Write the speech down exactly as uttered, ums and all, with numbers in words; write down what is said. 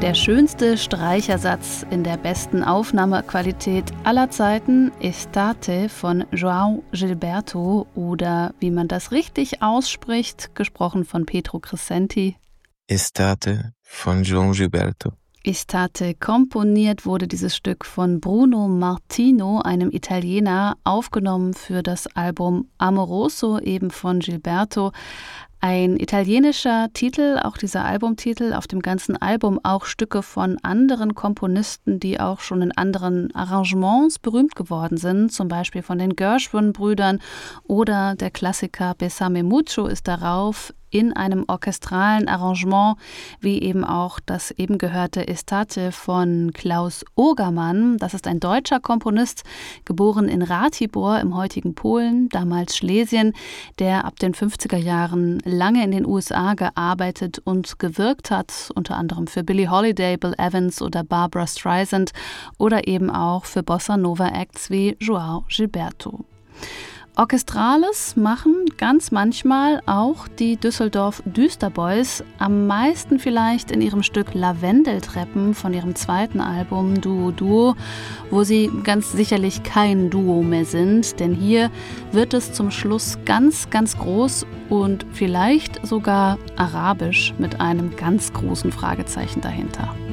Der schönste Streichersatz in der besten Aufnahmequalität aller Zeiten, Estate von João Gilberto oder wie man das richtig ausspricht, gesprochen von Pedro Crescenti. Estate von João Gilberto. Estate. Komponiert wurde dieses Stück von Bruno Martino, einem Italiener, aufgenommen für das Album Amoroso, eben von Gilberto. Ein italienischer Titel, auch dieser Albumtitel, auf dem ganzen Album auch Stücke von anderen Komponisten, die auch schon in anderen Arrangements berühmt geworden sind, zum Beispiel von den Gershwin-Brüdern oder der Klassiker Bésame mucho ist darauf in einem orchestralen Arrangement, wie eben auch das eben gehörte Estate von Klaus Ogermann. Das ist ein deutscher Komponist, geboren in Ratibor im heutigen Polen, damals Schlesien, der ab den fünfziger Jahren lange in den U S A gearbeitet und gewirkt hat, unter anderem für Billie Holiday, Bill Evans oder Barbra Streisand oder eben auch für Bossa Nova Acts wie João Gilberto. Orchestrales machen ganz manchmal auch die Düsseldorf Düsterboys, am meisten vielleicht in ihrem Stück Lavendeltreppen von ihrem zweiten Album Duo Duo, wo sie ganz sicherlich kein Duo mehr sind, denn hier wird es zum Schluss ganz, ganz groß und vielleicht sogar arabisch mit einem ganz großen Fragezeichen dahinter.